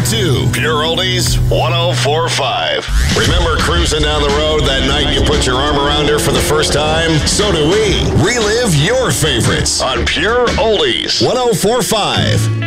to Pure Oldies 1045. Remember cruising down the road that night you put your arm around her for the first time? So do we. Relive your favorites on Pure Oldies 1045.